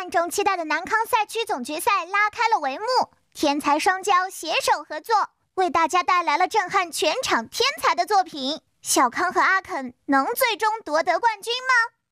万众期待的南康赛区总决赛拉开了帷幕，天才双骄携手合作，为大家带来了震撼全场天才的作品。小康和阿肯能最终夺得冠军吗？